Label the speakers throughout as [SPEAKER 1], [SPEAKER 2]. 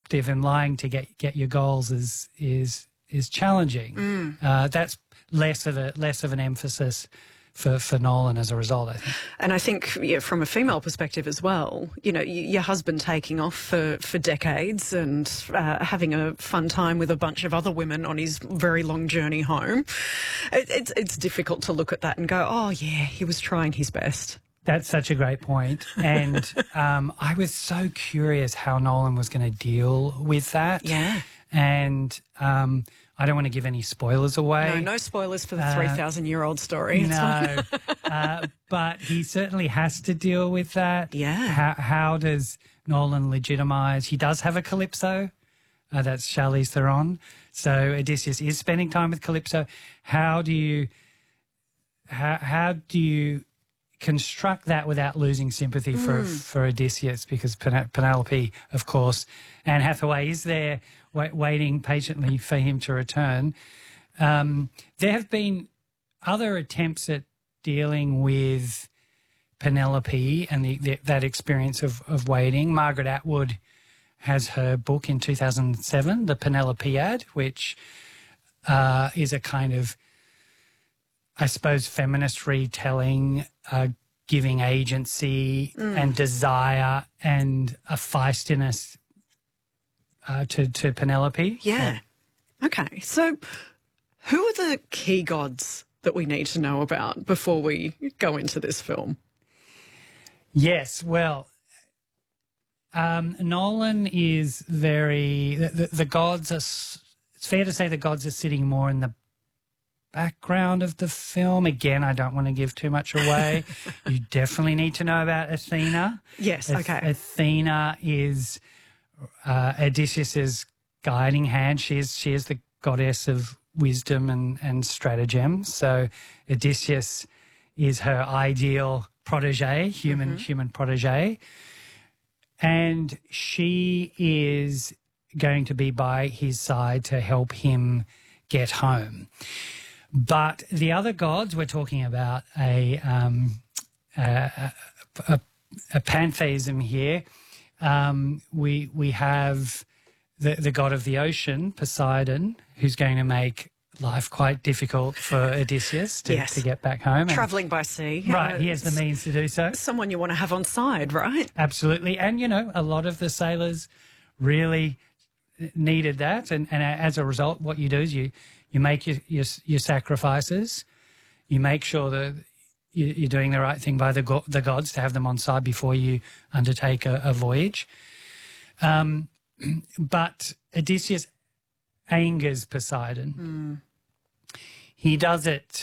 [SPEAKER 1] deceptive and lying to get your goals is challenging. That's less of an emphasis for Nolan as a result, I think.
[SPEAKER 2] And I think, yeah, from a female perspective as well, you know, your husband taking off for decades and having a fun time with a bunch of other women on his very long journey home, it's difficult to look at that and go, oh, yeah, he was trying his best.
[SPEAKER 1] That's such a great point. And I was so curious how Nolan was going to deal with that.
[SPEAKER 2] Yeah.
[SPEAKER 1] And I don't want to give any spoilers away.
[SPEAKER 2] No spoilers for the 3,000-year-old story.
[SPEAKER 1] No, but he certainly has to deal with that.
[SPEAKER 2] Yeah.
[SPEAKER 1] How does Nolan legitimize? He does have a Calypso. That's Charlize Theron. So Odysseus is spending time with Calypso. How do you construct that without losing sympathy for Odysseus? Because Penelope, of course, Anne Hathaway is there waiting patiently for him to return. There have been other attempts at dealing with Penelope and that experience of waiting. Margaret Atwood has her book in 2007, The Penelopiad, which is a kind of, I suppose, feminist retelling, giving agency and desire and a feistiness to Penelope.
[SPEAKER 2] Yeah. Okay. So who are the key gods that we need to know about before we go into this film?
[SPEAKER 1] Yes. Well, Nolan is very... The gods are... It's fair to say the gods are sitting more in the background of the film. Again, I don't want to give too much away. You definitely need to know about Athena.
[SPEAKER 2] Yes, okay.
[SPEAKER 1] Athena is Odysseus's guiding hand. She is the goddess of wisdom and stratagem. So Odysseus is her ideal protege, human protege. And she is going to be by his side to help him get home. But the other gods, we're talking about a pantheism here. We have the god of the ocean, Poseidon, who's going to make life quite difficult for Odysseus to get back home.
[SPEAKER 2] Travelling by sea.
[SPEAKER 1] Right, he has the means to do so.
[SPEAKER 2] Someone you want to have on side, right?
[SPEAKER 1] Absolutely. And, you know, a lot of the sailors really needed that. And as a result, what you do is you make your sacrifices. You make sure that you're doing the right thing by the gods to have them on side before you undertake a voyage. But Odysseus angers Poseidon. He does it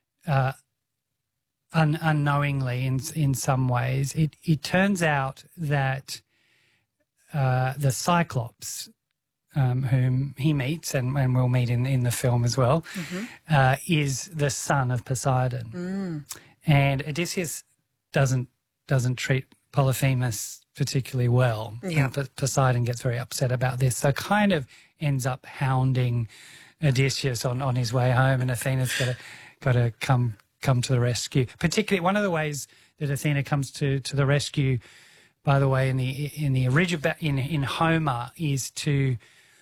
[SPEAKER 1] unknowingly in some ways. It turns out that the Cyclops, whom he meets and will meet in the film as well, is the son of Poseidon. And Odysseus doesn't treat Polyphemus particularly well.
[SPEAKER 2] Yeah.
[SPEAKER 1] And Poseidon gets very upset about this, so kind of ends up hounding Odysseus on his way home, and Athena's got to come to the rescue. Particularly, one of the ways that Athena comes to the rescue, by the way, in the original in Homer, is to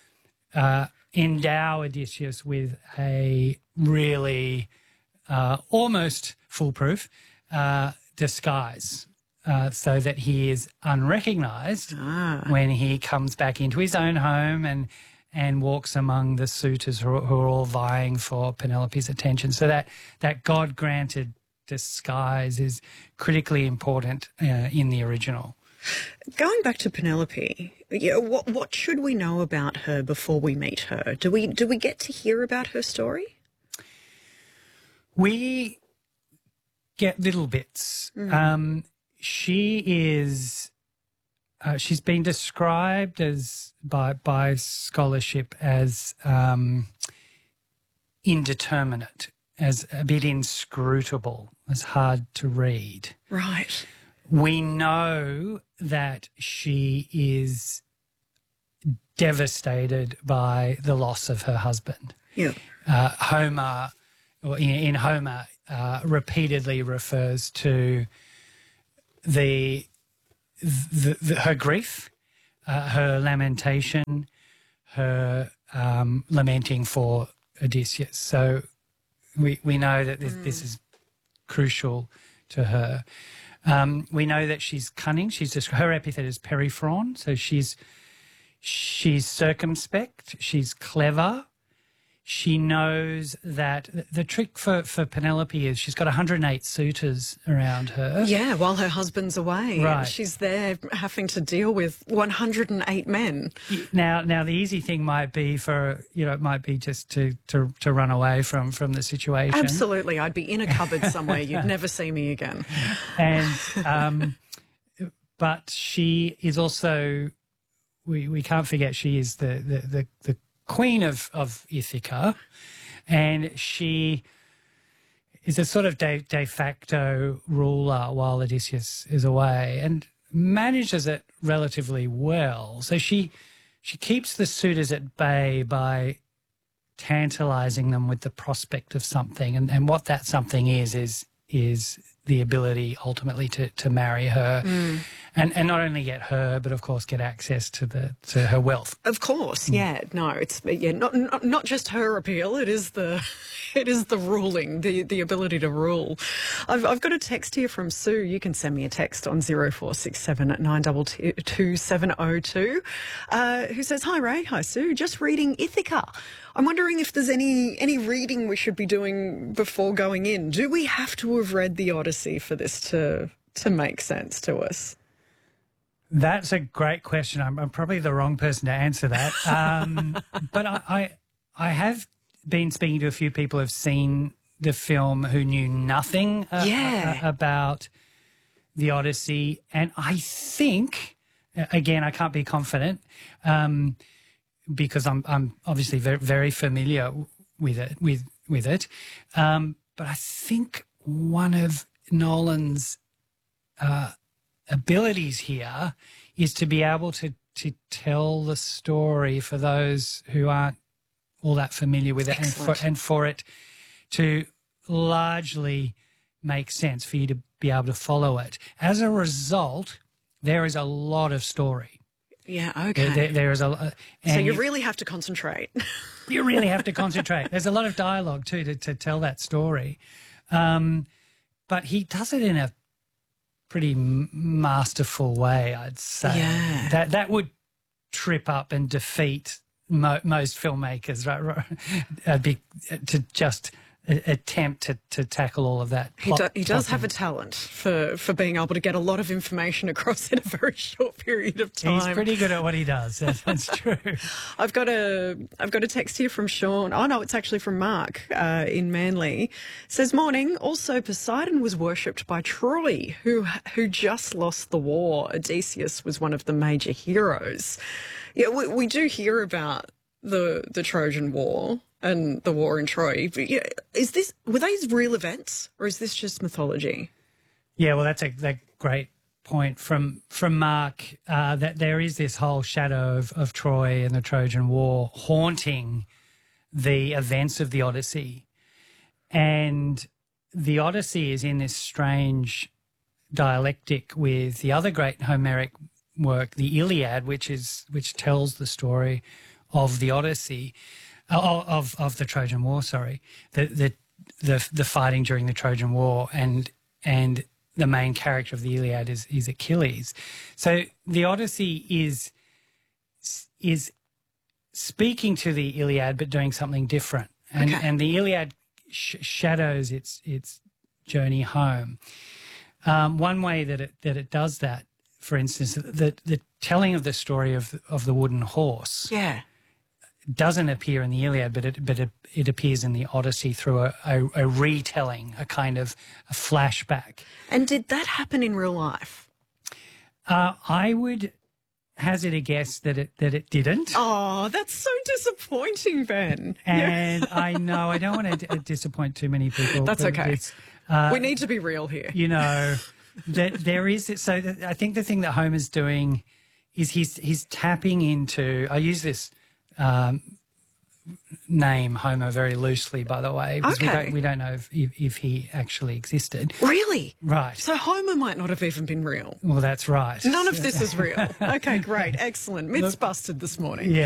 [SPEAKER 1] endow Odysseus with a really almost foolproof disguise, so that he is unrecognised when he comes back into his own home and walks among the suitors who are all vying for Penelope's attention. So that God-granted disguise is critically important in the original.
[SPEAKER 2] Going back to Penelope, what should we know about her before we meet her? Do we get to hear about her story?
[SPEAKER 1] We get little bits. She is... she's been described as by scholarship as indeterminate, as a bit inscrutable, as hard to read.
[SPEAKER 2] Right.
[SPEAKER 1] We know that she is devastated by the loss of her husband.
[SPEAKER 2] Yeah.
[SPEAKER 1] Homer, or in Homer, repeatedly refers to her grief her lamentation, her lamenting for Odysseus. So we know that this is crucial to her. We know that she's cunning. Her epithet is periphron, so she's circumspect, she's clever. She knows that the trick for Penelope is she's got 108 suitors around her.
[SPEAKER 2] Yeah, while her husband's away.
[SPEAKER 1] Right.
[SPEAKER 2] She's there having to deal with 108 men.
[SPEAKER 1] Now the easy thing might be just to run away from the situation.
[SPEAKER 2] Absolutely. I'd be in a cupboard somewhere. You'd never see me again.
[SPEAKER 1] And but she is also, we can't forget, she is the Queen of Ithaca, and she is a sort of de facto ruler while Odysseus is away, and manages it relatively well. So she keeps the suitors at bay by tantalizing them with the prospect of something, and what that something is the ability ultimately to marry her, and not only get her, but of course get access to her wealth.
[SPEAKER 2] Of course, yeah. No, it's not just her appeal. It is the ruling, the ability to rule. I've got a text here from Sue. You can send me a text on 0467 922 702, who says, "Hi Ray, hi Sue. Just reading Ithaca. I'm wondering if there's any reading we should be doing before going in. Do we have to have read the Odyssey for this to make sense to us?"
[SPEAKER 1] That's a great question. I'm probably the wrong person to answer that. But I have been speaking to a few people who've seen the film who knew nothing about the Odyssey. And I think, again, I can't be confident because I'm obviously very, very familiar with it. But I think one of Nolan's abilities here is to be able to tell the story for those who aren't all that familiar with it, and for it to largely make sense, for you to be able to follow it. As a result, there is a lot of story.
[SPEAKER 2] Yeah, okay.
[SPEAKER 1] There is a
[SPEAKER 2] so you really have to concentrate.
[SPEAKER 1] You really have to concentrate. There's a lot of dialogue too to tell that story. But he does it in a pretty masterful way, I'd say.
[SPEAKER 2] Yeah.
[SPEAKER 1] That would trip up and defeat most filmmakers, right? To just attempt to tackle all of that.
[SPEAKER 2] He does have a talent for being able to get a lot of information across in a very short period of time.
[SPEAKER 1] He's pretty good at what he does. That's true.
[SPEAKER 2] I've got a text here from Sean. Oh no, it's actually from Mark in Manly. It says, "Morning. Also, Poseidon was worshipped by Troy, who just lost the war. Odysseus was one of the major heroes." Yeah, we do hear about the Trojan War and the war in Troy. But yeah, were these real events, or is this just mythology?
[SPEAKER 1] Yeah, well, that's a great point from Mark, that there is this whole shadow of Troy and the Trojan War haunting the events of the Odyssey. And the Odyssey is in this strange dialectic with the other great Homeric work, the Iliad, which tells the story of the Odyssey, of the Trojan War. Sorry, the fighting during the Trojan War, and the main character of the Iliad is Achilles. So the Odyssey is speaking to the Iliad, but doing something different, and the Iliad shadows its journey home. One way that it does that, for instance, the telling of the story of the wooden horse, doesn't appear in the Iliad, but it appears in the Odyssey through a retelling, a kind of a flashback.
[SPEAKER 2] And did that happen in real life?
[SPEAKER 1] I would hazard a guess that it didn't.
[SPEAKER 2] Oh, that's so disappointing, Ben.
[SPEAKER 1] And I know I don't want to disappoint too many people.
[SPEAKER 2] That's okay. We need to be real here.
[SPEAKER 1] You know, there is. So I think the thing that Homer's doing is he's tapping into. I use this name Homer very loosely, by the way, because
[SPEAKER 2] Okay.
[SPEAKER 1] we don't know if he actually existed.
[SPEAKER 2] Really?
[SPEAKER 1] Right.
[SPEAKER 2] So Homer might not have even been real.
[SPEAKER 1] Well, that's right.
[SPEAKER 2] None of this is real. Okay, great. Excellent. Myths busted this morning.
[SPEAKER 1] Yeah.